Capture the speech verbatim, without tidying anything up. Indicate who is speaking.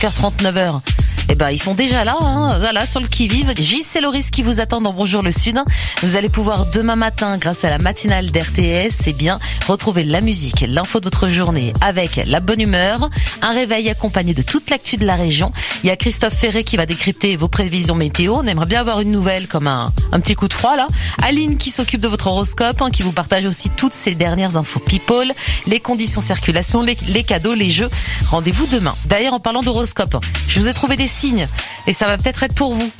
Speaker 1: cinq heures trente-neuf heures. Eh ben, ils sont déjà là, hein, voilà, sur le qui-vive. Gis et Loris qui vous attendent dans Bonjour le Sud. Vous allez pouvoir demain matin, grâce à la matinale d'R T S, eh bien, retrouver la musique, l'info de votre journée avec la bonne humeur, un réveil accompagné de toute l'actu de la région. Il y a Christophe Ferré qui va décrypter vos prévisions météo. On aimerait bien avoir une nouvelle comme un, un petit coup de froid, là. Aline qui s'occupe de votre horoscope, hein, qui vous partage aussi toutes ces dernières infos people, les conditions circulation, les, les cadeaux, les jeux. Rendez-vous demain. D'ailleurs, en parlant d'horoscope, je vous ai trouvé des signes et ça va peut-être être pour vous.